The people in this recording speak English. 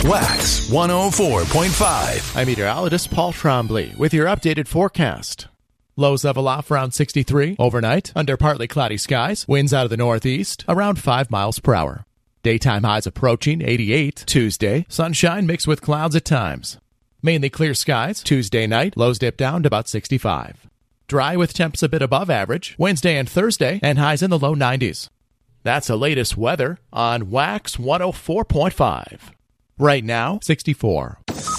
Wax 104.5. I'm meteorologist Paul Trombley with your updated forecast. Lows level off around 63 overnight under partly cloudy skies. Winds out of the northeast around 5 miles per hour. Daytime highs approaching 88 Tuesday. Sunshine mixed with clouds at times. Mainly clear skies Tuesday night. Lows dip down to about 65. Dry with temps a bit above average Wednesday and Thursday and highs in the low 90s. That's the latest weather on Wax 104.5. Right now, 64.